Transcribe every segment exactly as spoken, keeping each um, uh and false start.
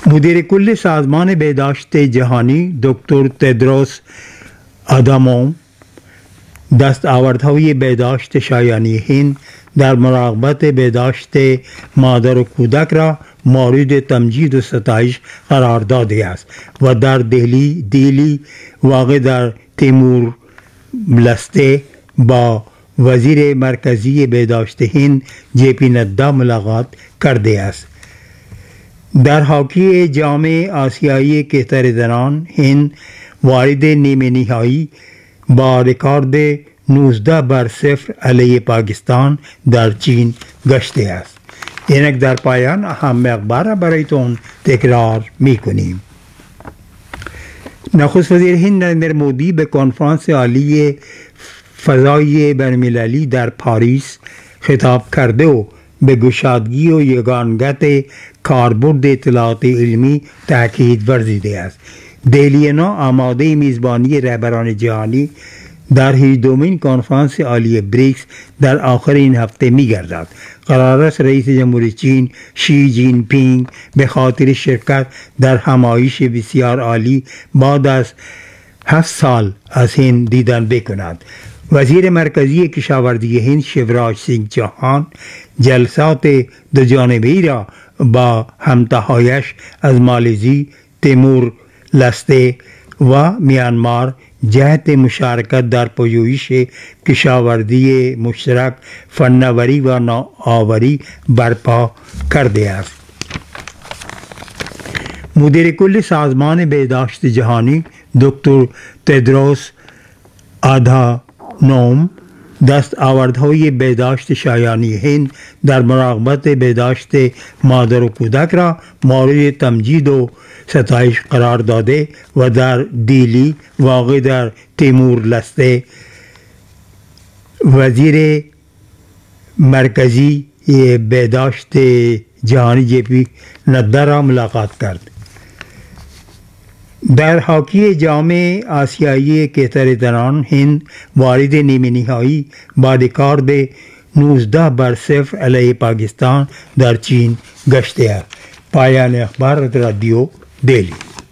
مدیر کل سازمان بهداشت جهانی دکتر تدروس آدانوم دستاوردهای بهداشت شایانی هند در مراقبت بهداشت مادر و کودک را مورد تمجید و ستایش قرار داده است و در دهلی دیلی واقع در تیمور لسته با وزیر مرکزی بهداشت هند جے پی نڈا ملاقات کرده است. در هاکی جام آسیایی کشور زنان هند وارد نیمه نهایی با رکورد نوزده بر صفر علیه پاکستان در چین گشته است. اینک در پایان اهم اخبار برایتون تکرار می کنیم. نخست وزیر هند نریندر مودی به کنفرانس عالی فضای بین‌المللی در پاریس خطاب کرده و به گشادگی و یگانگت کاربرد اطلاعات علمی تاکید ورزیده است. دهلی نو آماده میزبانی رهبران جهانی در هجدهمین کنفرانس عالی بریکس در آخر این هفته می گردد. قرار است رئیس جمهوری چین شی جین پینگ به خاطر شرکت در همایش بسیار عالی بعد از هفت سال از هند دیدن بکند. وزیر مرکزی کشاورزی هند شیوراج سینگ چوهان جلسات دو جانبه‌ای را با همتاهایش از مالزی، تیمور لسته و میانمار جهت مشارکت در پژوهش کشاورزی مشترک، فناوری و نوآوری برپا کرده است. مدیر کل سازمان بهداشت جهانی دکتر تدروس آدانوم دستاوردهای بهداشت شایانی هند در مراقبت بهداشت مادر و کودک را مورد تمجید و ستایش قرار داده و در دیلی واقع در تیمور لسته وزیر مرکزی بهداشت جهانی جے پی نڈا را ملاقات کرد. در هاکی جام آسیایی کشور زنان هند وارد نیمه نهایی با رکورد نوزده بر صفر علیه پاکستان در چین گشته است. پایان اخبار رادیو دهلی.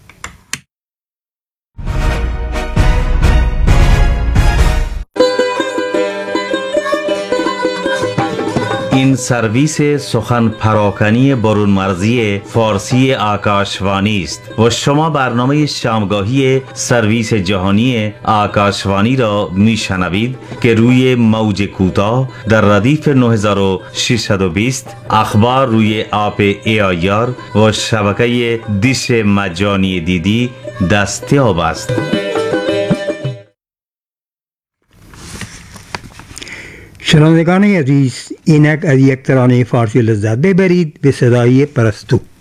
این سرویس سخن پراکنی برون مرزی فارسی آکاشوانی است و شما برنامه شامگاهی سرویس جهانی آکاشوانی را میشنوید که روی موج کوتاه در ردیف نه هزار و ششصد و بیست، اخبار روی آپ ای آی آر و شبکه دیش مجانی دیدی دستیاب است. شنوندگان عزیز، اینک از یک ترانه فارسی لذت ببرید به صدای پرستو.